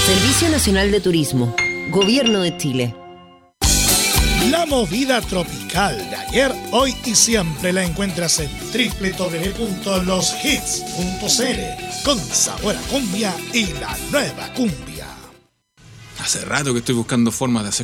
Servicio Nacional de Turismo, Gobierno de Chile. La movida tropical de ayer, hoy y siempre la encuentras en www.loshits.cl, con sabor a cumbia y la nueva cumbia. Hace rato que estoy buscando formas de hacer